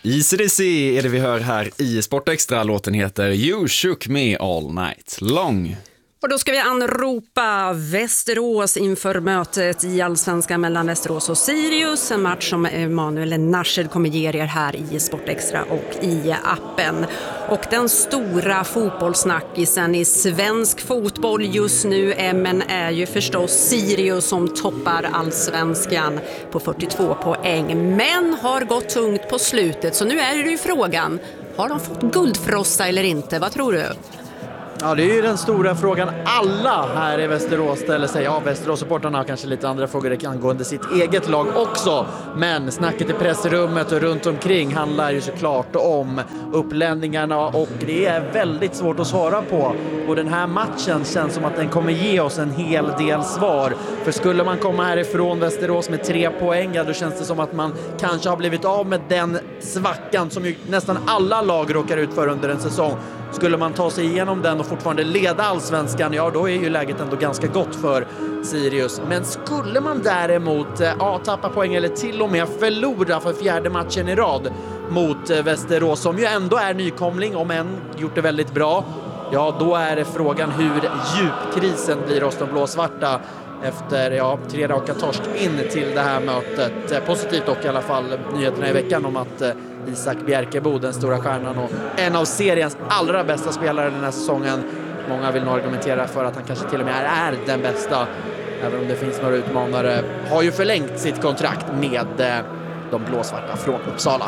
AC/DC är det vi hör här i Sport Extra. Låten heter You Shook Me All Night Long. Och då ska vi anropa Västerås inför mötet i Allsvenskan mellan Västerås och Sirius. En match som Emanuel Nashed kommer ge er här i Sport Extra och i appen. Och den stora fotbollssnackisen i svensk fotboll just nu är ju förstås Sirius som toppar Allsvenskan på 42 poäng. Men har gått tungt på slutet, så nu är det ju frågan, har de fått guldfrossa eller inte? Vad tror du? Ja, det är ju den stora frågan alla här i Västerås ställer sig. Ja, Västerås-supportarna har kanske lite andra frågor angående sitt eget lag också. Men snacket i pressrummet och runt omkring handlar ju såklart om upplänningarna, och det är väldigt svårt att svara på. Och den här matchen känns som att den kommer ge oss en hel del svar. För skulle man komma härifrån Västerås med 3 poäng, då känns det som att man kanske har blivit av med den svackan som ju nästan alla lag råkar ut för under en säsong. Skulle man ta sig igenom den och fortfarande leda Allsvenskan, ja då är ju läget ändå ganska gott för Sirius. Men skulle man däremot tappa poäng eller till och med förlora för 4:e matchen i rad mot Västerås, som ju ändå är nykomling, om än gjort det väldigt bra, ja då är det frågan hur djup krisen blir hos de blåsvarta efter 3 raka torsk in till det här mötet. Positivt dock i alla fall nyheterna i veckan om att Isak Bjerkebo, den stora stjärnan och en av seriens allra bästa spelare den här säsongen, många vill nog argumentera för att han kanske till och med är den bästa, även om det finns några utmanare, har ju förlängt sitt kontrakt med de blåsvarta från Uppsala.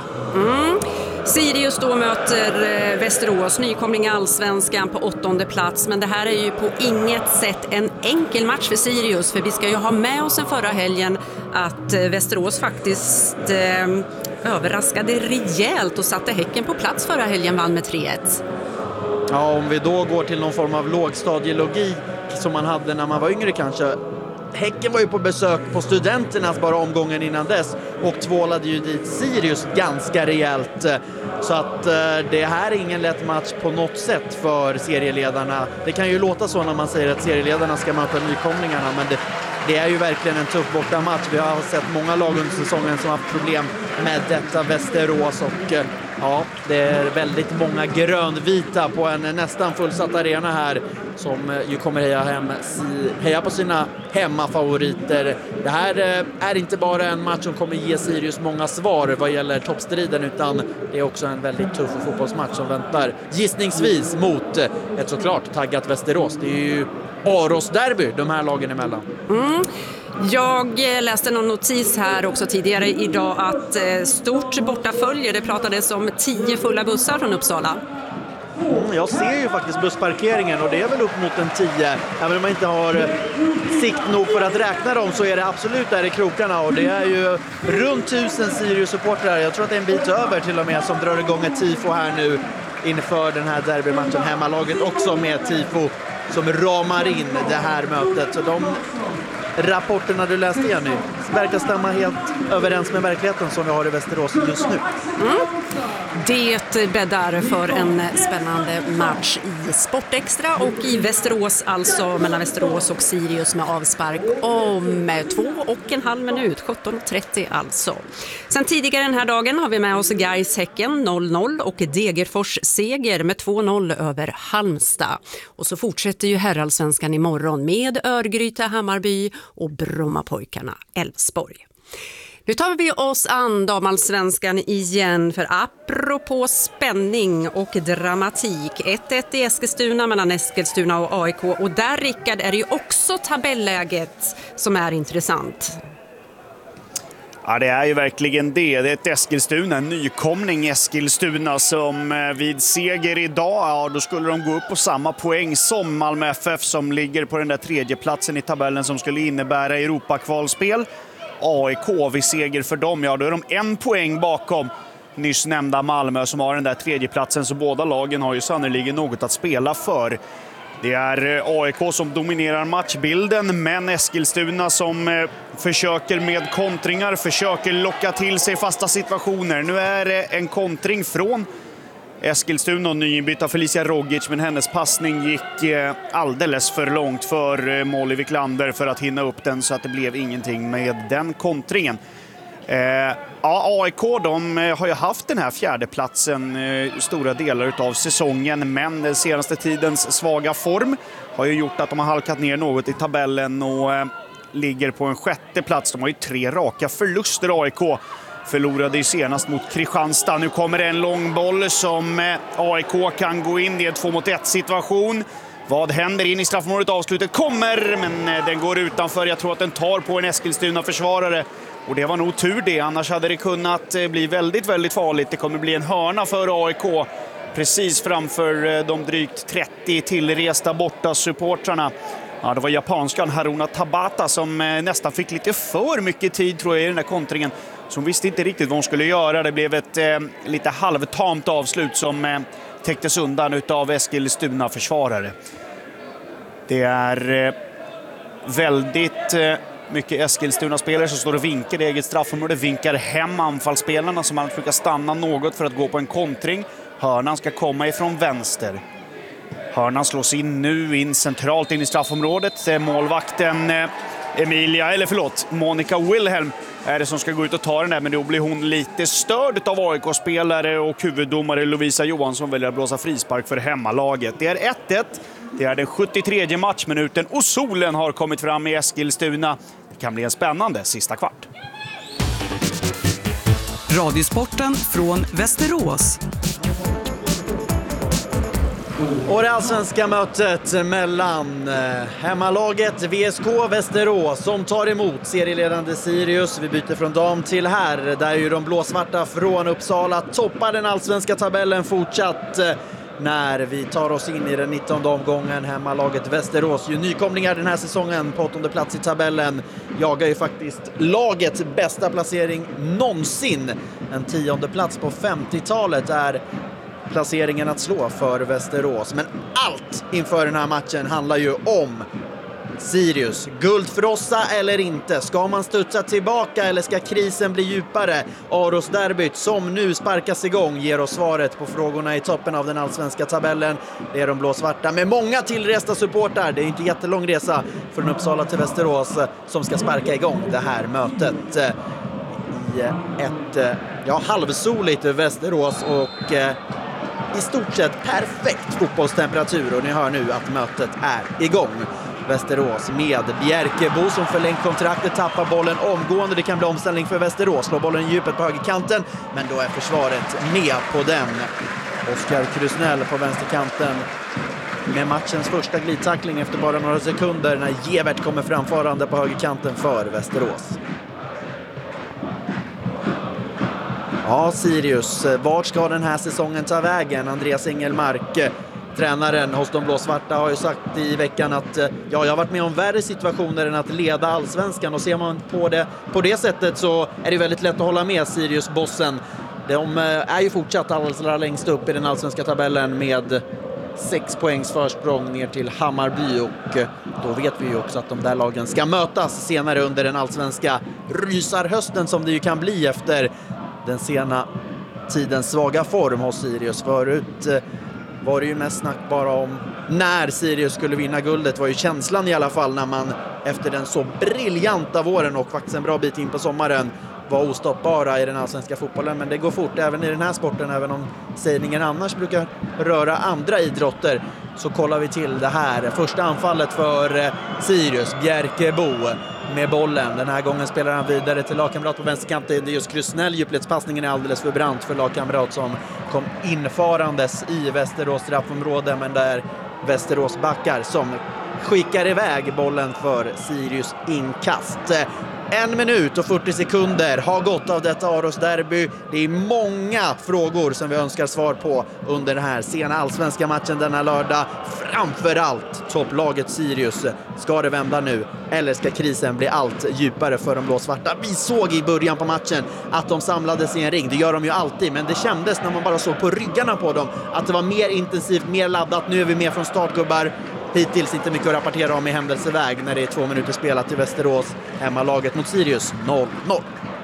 Sirius då möter Västerås, nykomling i Allsvenskan på 8:e plats. Men det här är ju på inget sätt en enkel match för Sirius, för vi ska ju ha med oss sen förra helgen att Västerås faktiskt överraskade rejält och satte Häcken på plats förra helgen, vann med 3-1. Ja, om vi då går till någon form av lågstadielogik som man hade när man var yngre kanske. Häcken var ju på besök på Studenternas bara omgången innan dess och tvålade ju dit Sirius ganska rejält. Så att det här är ingen lätt match på något sätt för serieledarna. Det kan ju låta så när man säger att serieledarna ska möta nykomlingarna, men det är ju verkligen en tuff bortamatch. Vi har sett många lag under säsongen som har haft problem med detta Västerås, och ja, det är väldigt många grönvita på en nästan fullsatt arena här som ju kommer heja på sina hemmafavoriter. Det här är inte bara en match som kommer ge Sirius många svar vad gäller toppstriden, utan det är också en väldigt tuff fotbollsmatch som väntar gissningsvis mot ett såklart taggat Västerås. Det är ju Aros-derby de här lagen emellan. Jag läste någon notis här också tidigare idag att stort bortafölje, det pratades om 10 fulla bussar från Uppsala. Jag ser ju faktiskt bussparkeringen och det är väl upp mot en 10. Även om man inte har sikt nog för att räkna dem så är det absolut där i krokarna, och det är ju runt 1000 Sirius-supportrar. Jag tror att det är en bit över till och med som drar igång ett tifo här nu inför den här derbymatchen. Hemmalaget också med ett tifo som ramar in det här mötet. Så de rapporterna du läste igen nu verkar stämma helt överens med verkligheten som vi har i Västerås just nu. Det bäddar för en spännande match i Sport Extra och i Västerås, alltså mellan Västerås och Sirius med avspark om 2,5 minut, 17:30 alltså. Sen tidigare den här dagen har vi med oss Gais Häcken 0-0 och Degerfors seger med 2-0 över Halmstad. Och så fortsätter ju herrallsvenskan imorgon med Örgryte, Hammarby och Brommapojkarna Elfsborg. Nu tar vi oss an damallsvenskan igen, för apropå spänning och dramatik. 1-1 i Eskilstuna mellan Eskilstuna och AIK, och där, Rickard, är det ju också tabelläget som är intressant. Ja, det är ju verkligen det. Det är ett Eskilstuna, en nykomling Eskilstuna som vid seger idag, ja, då skulle de gå upp på samma poäng som Malmö FF som ligger på den där 3:e platsen i tabellen som skulle innebära Europakvalspel. AIK vid seger för dem, ja då är de 1 poäng bakom nyss nämnda Malmö som har den där 3:e platsen, så båda lagen har ju sannoliken något att spela för. Det är AIK som dominerar matchbilden, men Eskilstuna som försöker med kontringar, försöker locka till sig fasta situationer. Nu är det en kontring från Eskilstuna och nyinbytta Felicia Rogic, men hennes passning gick alldeles för långt för Molly Wiklander för att hinna upp den, så att det blev ingenting med den kontringen. AIK de har ju haft den här fjärdeplatsen stora delar av säsongen, men den senaste tidens svaga form har ju gjort att de har halkat ner något i tabellen och ligger på en sjätte plats. De har ju 3 raka förluster. AIK förlorade ju senast mot Kristianstad. Nu kommer en lång boll som AIK kan gå in i en 2-mot-1 situation. Vad händer in i straffområdet? Avslutet kommer, men den går utanför. Jag tror att den tar på en Eskilstuna-försvarare. Och det var nog tur det, annars hade det kunnat bli väldigt, väldigt farligt. Det kommer bli en hörna för AIK precis framför de drygt 30 tillresta borta supportrarna. Ja, det var japanskan Haruna Tabata som nästan fick lite för mycket tid, tror jag, i den här kontringen. Så hon visste inte riktigt vad hon skulle göra. Det blev ett lite halvtamt avslut som täcktes undan av Eskilstuna-försvarare. Det är väldigt mycket Eskilstuna-spelare som står och vinkar i eget straffområde. Vinkar hem anfallsspelarna som man försöker stanna något för att gå på en kontring. Hörnan ska komma ifrån vänster. Hörnan slås in centralt in i straffområdet. Målvakten Monica Wilhelm är det som ska gå ut och ta den där, men då blir hon lite störd av AIK-spelare och huvuddomare Lovisa Johansson väljer att blåsa frispark för hemmalaget. Det är 1-1. Det är den 73:e matchminuten och solen har kommit fram i Eskilstuna. Det kan bli en spännande sista kvart. Radiosporten från Västerås. Och det allsvenska mötet mellan hemmalaget VSK Västerås som tar emot serieledande Sirius. Vi byter från dam till här, där ju de blåsvarta från Uppsala toppar den allsvenska tabellen fortsatt. När vi tar oss in i den 19:e omgången, hemmalaget Västerås, ju nykomlingar den här säsongen på 8:e plats i tabellen, jagar ju faktiskt lagets bästa placering någonsin. En 10:e plats på 50-talet är placeringen att slå för Västerås. Men allt inför den här matchen handlar ju om Sirius. Guldfrossa eller inte? Ska man studsa tillbaka eller ska krisen bli djupare? Aros-derbyt som nu sparkas igång ger oss svaret på frågorna i toppen av den allsvenska tabellen. Det är de blåsvarta med många tillresta supportar. Det är inte jättelång resa från Uppsala till Västerås som ska sparka igång det här mötet i ett halvsoligt Västerås och i stort sett perfekt fotbollstemperatur, och ni hör nu att mötet är igång. Västerås med Bjerkebo som förlängt kontraktet, tappar bollen omgående. Det kan bli omställning för Västerås. Slår bollen i djupet på högerkanten, men då är försvaret med på den. Oskar Krusnell på vänsterkanten med matchens första glidtackling efter bara några sekunder när Gevert kommer framförande på högerkanten för Västerås. Ja, Sirius, vart ska den här säsongen ta vägen? Andreas Engelmark, tränaren hos de blåsvarta, har ju sagt i veckan att jag har varit med om värre situationer än att leda allsvenskan, och ser man på det sättet så är det väldigt lätt att hålla med Sirius-bossen. De är ju fortsatt alldeles längst upp i den allsvenska tabellen med 6 poängs försprång ner till Hammarby, och då vet vi ju också att de där lagen ska mötas senare under den allsvenska rysarhösten som det ju kan bli efter den sena tidens svaga form hos Sirius. Förut var det ju mest snack bara om när Sirius skulle vinna guldet, var ju känslan i alla fall, när man efter den så briljanta våren och faktiskt en bra bit in på sommaren var ostoppbara i den allsvenska fotbollen. Men det går fort även i den här sporten, även om sägningen annars brukar röra andra idrotter. Så kollar vi till det här första anfallet för Sirius. Bjerkebo med bollen. Den här gången spelar han vidare till lagkamrat på vänsterkanten. Det är just Krusnell. Djupledspassningen är alldeles för brant för lagkamrat som kom infarandes i Västerås straffområde, men där Västerås backar som skickar iväg bollen för Sirius inkast. 1 minut och 40 sekunder har gått av detta Aros-derby. Det är många frågor som vi önskar svar på under den här sena allsvenska matchen denna lördag. Framförallt topplaget Sirius. Ska det vända nu eller ska krisen bli allt djupare för de blåsvarta? Vi såg i början på matchen att de samlades i en ring. Det gör de ju alltid, men det kändes när man bara såg på ryggarna på dem att det var mer intensivt, mer laddat. Nu är vi med från startgubbar. Hittills inte mycket att rapportera om i händelseväg när det är 2 minuter spelat till Västerås. Hemmalaget mot Sirius 0-0.